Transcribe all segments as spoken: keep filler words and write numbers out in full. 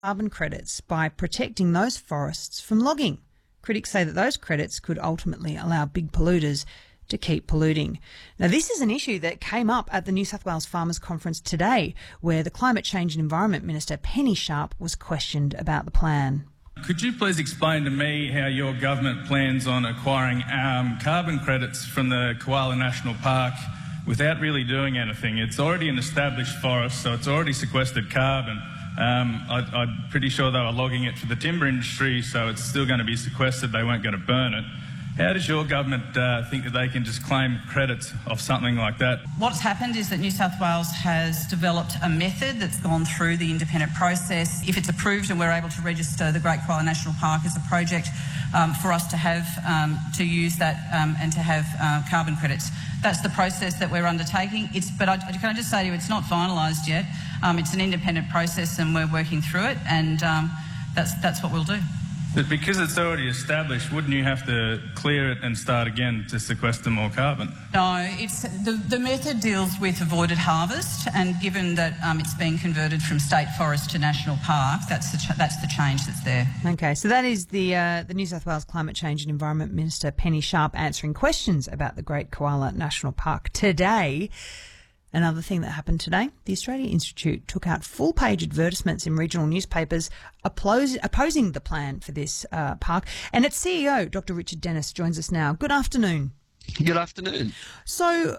carbon credits by protecting those forests from logging. Critics say that those credits could ultimately allow big polluters to keep polluting. Now, this is an issue that came up at the New South Wales Farmers Conference today, where the Climate Change and Environment Minister, Penny Sharp, was questioned about the plan. Could you please explain to me how your government plans on acquiring um, carbon credits from the Koala National Park without really doing anything? It's already an established forest, so it's already sequestered carbon. Um, I, I'm pretty sure they were logging it for the timber industry, so it's still going to be sequestered. They weren't going to burn it. How does your government uh, think that they can just claim credits off something like that? What's happened is that New South Wales has developed a method that's gone through the independent process. If it's approved and we're able to register the Great Koala National Park as a project um, for us to have, um, to use that um, and to have uh, carbon credits. That's the process that we're undertaking. It's, but I, I can just say to you, it's not finalised yet. Um, it's an independent process and we're working through it, and um, that's, that's what we'll do. But because it's already established, wouldn't you have to clear it and start again to sequester more carbon? No, it's the, the method deals with avoided harvest, and given that um, it's being converted from state forest to national park, that's the ch- that's the change that's there. Okay, so that is the uh, the New South Wales Climate Change and Environment Minister, Penny Sharp, answering questions about the Great Koala National Park today. Another thing that happened today, the Australia Institute took out full-page advertisements in regional newspapers oppose, opposing the plan for this uh, park. And its C E O, Doctor Richard Denniss, joins us now. Good afternoon. Good afternoon. So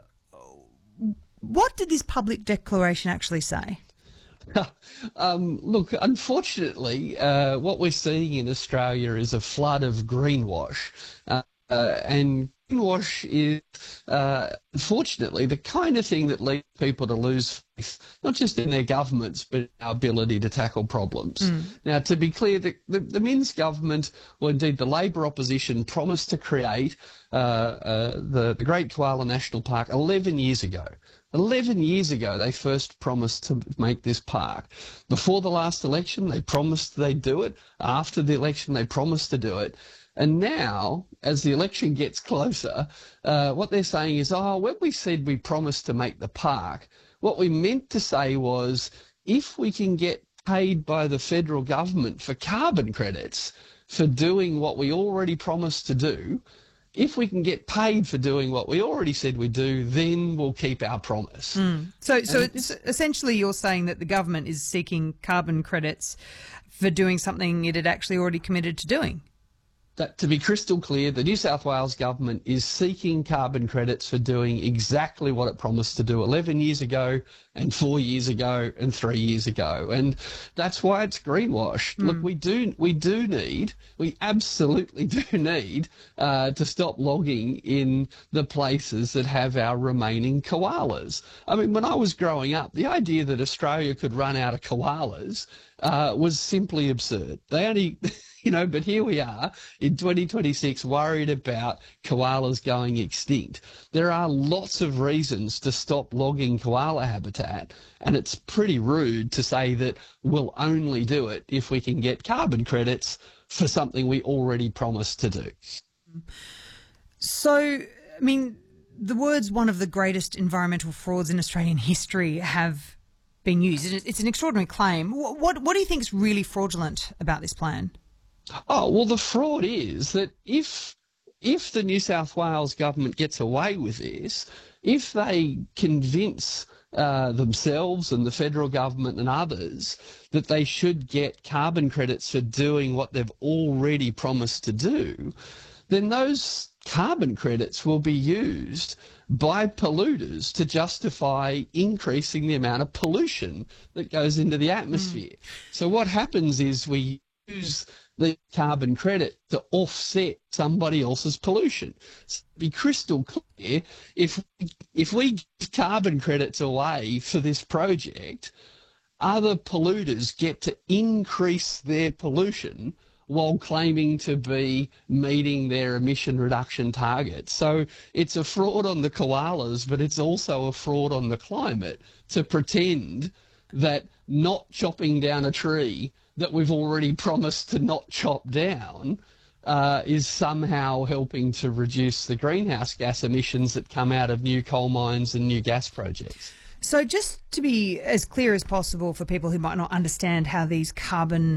what did this public declaration actually say? um, look, unfortunately, uh, what we're seeing in Australia is a flood of greenwash. Uh, uh, and greenwash is, uh, unfortunately, the kind of thing that leads people to lose faith, not just in their governments, but in our ability to tackle problems. Mm. Now, to be clear, the, the, the Minns government, or indeed the Labor opposition, promised to create uh, uh, the, the Great Koala National Park eleven years ago. eleven years ago, they first promised to make this park. Before the last election, they promised they'd do it. After the election, they promised to do it. And now, as the election gets closer, uh, what they're saying is, oh, when we said we promised to make the park, what we meant to say was, if we can get paid by the federal government for carbon credits for doing what we already promised to do, if we can get paid for doing what we already said we'd do, then we'll keep our promise. Mm. So, so it's, essentially you're saying that the government is seeking carbon credits for doing something it had actually already committed to doing? That, to be crystal clear, the New South Wales government is seeking carbon credits for doing exactly what it promised to do eleven years ago and four years ago and three years ago. And that's why it's greenwash. Mm. Look, we do we do need, we absolutely do need uh, to stop logging in the places that have our remaining koalas. I mean, when I was growing up, the idea that Australia could run out of koalas uh, was simply absurd. They only... You know, but here we are in twenty twenty-six worried about koalas going extinct. There are lots of reasons to stop logging koala habitat, and it's pretty rude to say that we'll only do it if we can get carbon credits for something we already promised to do. So, I mean, the words "one of the greatest environmental frauds in Australian history" have been used. It's an extraordinary claim. What, what, what do you think is really fraudulent about this plan? Oh, well, the fraud is that if if the New South Wales government gets away with this, if they convince uh, themselves and the federal government and others that they should get carbon credits for doing what they've already promised to do, then those carbon credits will be used by polluters to justify increasing the amount of pollution that goes into the atmosphere. Mm. So what happens is we use the carbon credit to offset somebody else's pollution. So to be crystal clear, if, if we give carbon credits away for this project, other polluters get to increase their pollution while claiming to be meeting their emission reduction targets. So it's a fraud on the koalas, but it's also a fraud on the climate to pretend that not chopping down a tree that we've already promised to not chop down uh, is somehow helping to reduce the greenhouse gas emissions that come out of new coal mines and new gas projects. So just to be as clear as possible for people who might not understand how these carbon